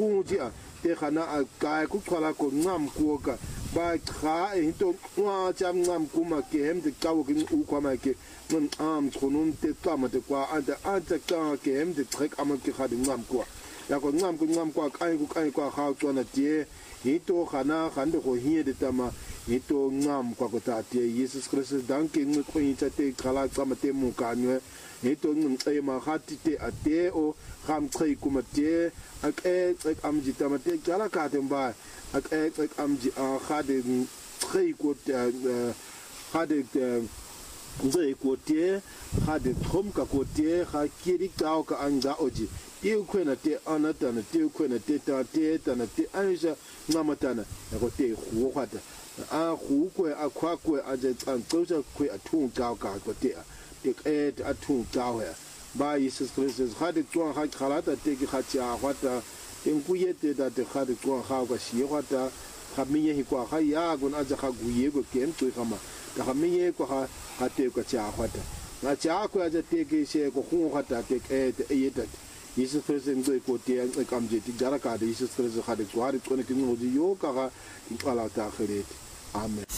khunji te khana a kai ku khala ko ngam ku ka ba kha e to wa jam ngam ku ma ke hem de kaw ke u kwa ma ke non am khunun te kama te kwa anta ka ke hem de trek am ke kha de ngam ku ya ko ngam ku kai kwa ha to na tie hito khana khande ko hiye de tama hito ngam kwa ko ta tie Jesus Christ danke ngi ko ita te khala tsama te mu ka nwe hito ngi ma khati te ate o kham tsai kuma te ak ek am ji tama te kala ka te ba ak ek am ji a khade tsai ko khade nzai ko te khade thom ka ko te kha kiri ka ka anga oji te kwena te anata na te kwena te ta na te anja ngamatana ya ko te khu khata a khu ko a khwa ko a je tsan tsoja ko a thung ka ko te a thung ka ya ba Jesus Christ khade tswa ha khalata te ki khatya khata en kuyete da te khade tswa ha ko shi khata khamiye hi kwa ha ya gon a ja kha guye ko ken to khama ta khamiye ko ha te ko cha khata na cha ko a je te ki she ko khu khata te yeta Jesus Christ ngi ko te kam je ti jara ka de Jesus Christ khade ko har ko ne ki ngo yo ka ga ala ta khire amen.